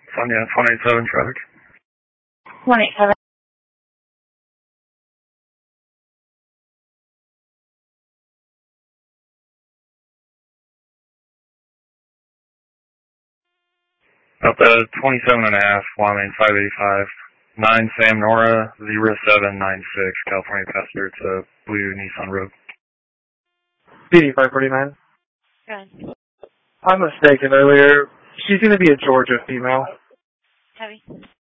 Sonia, 187 traffic. 187. Up to 27 and a half, Wyoming 585. 9 Sam Nora 0796, California passenger to Blue Nissan Road. BD 549. Good. I'm mistaken earlier. She's going to be a Georgia female. Heavy.